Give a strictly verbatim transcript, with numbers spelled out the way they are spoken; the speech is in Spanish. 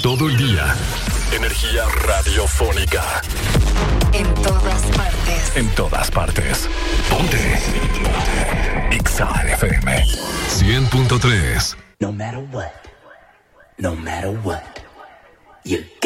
todo el día. Energía radiofónica. En todas partes. En todas partes. Ponte. Ponte. Exa F M. cien punto tres. No matter what. No matter what. You